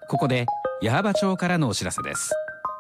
ここで矢巾町からのお知らせです。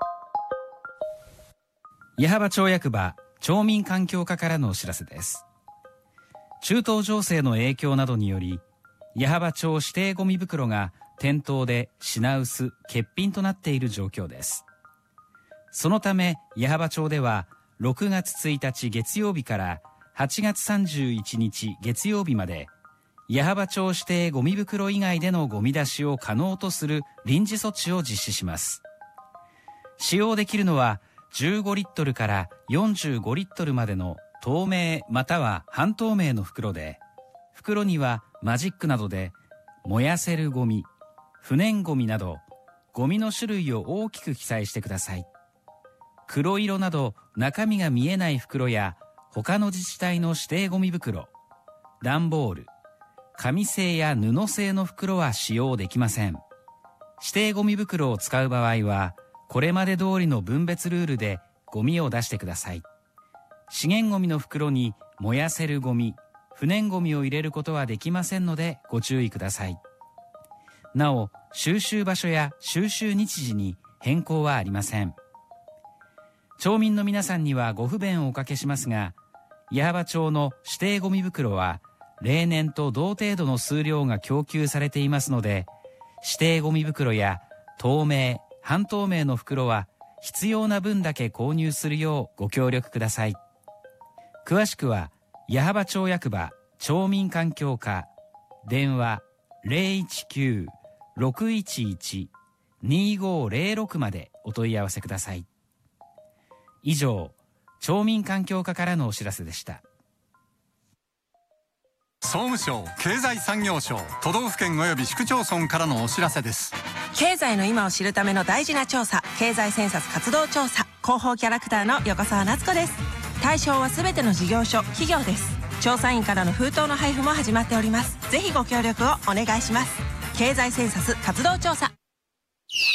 矢巾町役場町民環境課からのお知らせです。中東情勢の影響などにより、矢巾町指定ゴミ袋が店頭で品薄・欠品となっている状況です。そのため矢巾町では6月1日月曜日から8月31日月曜日まで、矢巾町指定ゴミ袋以外でのゴミ出しを可能とする臨時措置を実施します。使用できるのは15リットルから45リットルまでの透明または半透明の袋で、袋にはマジックなどで燃やせるゴミ、不燃ゴミなどゴミの種類を大きく記載してください。黒色など中身が見えない袋や他の自治体の指定ゴミ袋、段ボール、紙製や布製の袋は使用できません。指定ゴミ袋を使う場合はこれまで通りの分別ルールでゴミを出してください。資源ゴミの袋に燃やせるゴミ、不燃ゴミを入れることはできませんのでご注意ください。なお、収集場所や収集日時に変更はありません。町民の皆さんにはご不便をおかけしますが、矢巾町の指定ゴミ袋は例年と同程度の数量が供給されていますので、指定ゴミ袋や透明、半透明の袋は必要な分だけ購入するようご協力ください。詳しくは矢巾町役場町民環境課、電話 019-611-2506 までお問い合わせください。以上、町民環境課からのお知らせでした。 総務省経済産業省都道府県及び市区町村からのお知らせです。 経済の今を知るための大事な調査、経済センサス活動調査、広報キャラクターの横澤夏子です。対象はすべての事業所、企業です。調査員からの封筒の配布も始まっております。ぜひご協力をお願いします。経済センサス活動調査。